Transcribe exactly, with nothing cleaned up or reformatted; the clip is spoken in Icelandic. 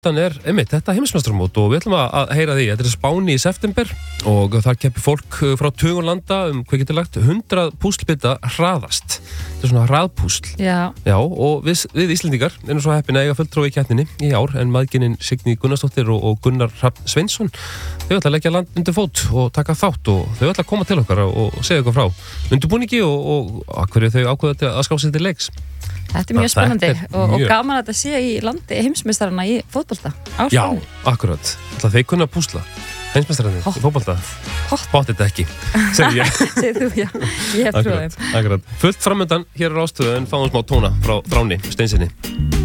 Þann er, einmitt, þetta heimsmeistaramót og við ætlum að heyra því. Þetta er Spáni í september og þar keppir fólk frá tugum landa um hvað getur lagt hundrað púslbita hraðast. Þetta er svona hraðpúsl. Já. Já, og við, við Íslendingar erum svo heppin að eiga fulltrúi í keppninni í ár en maðginin Signý Gunnarsdóttir og, og Gunnar Hrafn Sveinsson þau ætla að leggja land undir fót og taka þátt og þau ætla að koma til okkar og, og segja okkur frá undirbúningi og, og, og hverju þau ákveða að ská sig til leiks. Þetta er mjög spennandi er og, mjög... og gaman að þetta sé í landi heimsmeistarana í fótbolta. Já, akkurat. Það þeir kunna púsla. Heimsmeistararnir í fótbolta. Bátt þetta ekki, segir ég. Segir þú, já. Ég hef trúið. Akkurat. Fullt framöndan hér á Rástvö en fáum smá tóna frá Þráni Steinsinni.